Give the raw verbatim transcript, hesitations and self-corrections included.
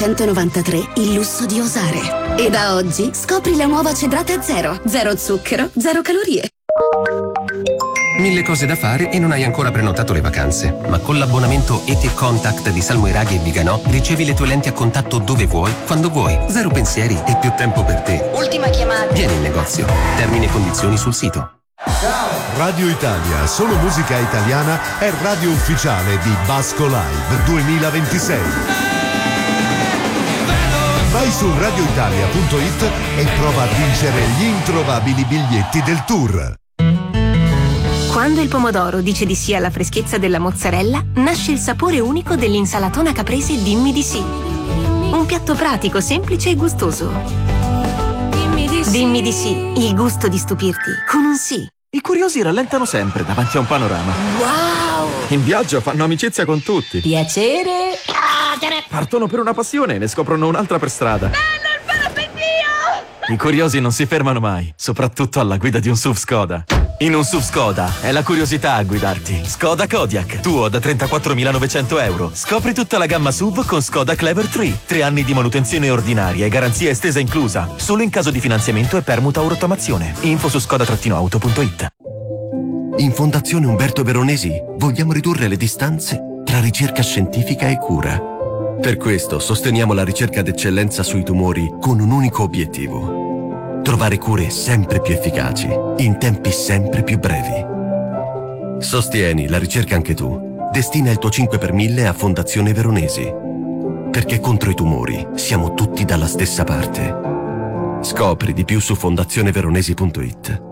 centonovantatré il lusso di osare. E da oggi scopri la nuova Cedrate Zero. Zero zucchero, zero calorie. Mille cose da fare e non hai ancora prenotato le vacanze. Ma con l'abbonamento E T Contact di Salmoiraghi e Viganò ricevi le tue lenti a contatto dove vuoi, quando vuoi. Zero pensieri e più tempo per te. Ultima chiamata. Vieni in negozio. Termini e condizioni sul sito. Radio Italia, solo musica italiana, è radio ufficiale di Basco Live duemilaventisei. Vai su radioitalia punto it e prova a vincere gli introvabili biglietti del tour. Quando il pomodoro dice di sì alla freschezza della mozzarella, nasce il sapore unico dell'insalatona caprese Dimmi di sì. Un piatto pratico, semplice e gustoso. Dimmi di sì. Dimmi di sì, il gusto di stupirti con un sì. I curiosi rallentano sempre davanti a un panorama. Wow! In viaggio fanno amicizia con tutti. Piacere. Partono per una passione e ne scoprono un'altra per strada. Bello il parapendio! I curiosi non si fermano mai, soprattutto alla guida di un S U V Skoda. In un S U V Skoda è la curiosità a guidarti. Skoda Kodiaq, tuo da trentaquattromilanovecento euro. Scopri tutta la gamma S U V con Skoda Clever tre. Tre anni di manutenzione ordinaria e garanzia estesa inclusa. Solo in caso di finanziamento e permuta o rottamazione. Info su skoda auto punto it. In Fondazione Umberto Veronesi vogliamo ridurre le distanze tra ricerca scientifica e cura. Per questo sosteniamo la ricerca d'eccellenza sui tumori con un unico obiettivo: trovare cure sempre più efficaci, in tempi sempre più brevi. Sostieni la ricerca anche tu. Destina il tuo cinque per mille a Fondazione Veronesi. Perché contro i tumori siamo tutti dalla stessa parte. Scopri di più su fondazioneveronesi punto it.